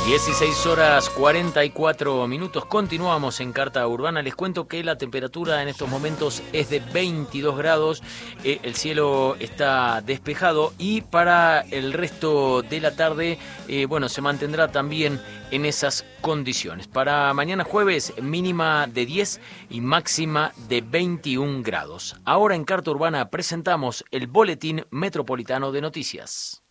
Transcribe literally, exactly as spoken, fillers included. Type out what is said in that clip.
dieciséis horas cuarenta y cuatro minutos. Continuamos en Carta Urbana. Les cuento que la temperatura en estos momentos es de veintidós grados. Eh, el cielo está despejado y para el resto de la tarde, eh, bueno, se mantendrá también en esas condiciones. Para mañana jueves, mínima de diez y máxima de veintiún grados. Ahora en Carta Urbana presentamos el Boletín Metropolitano de Noticias.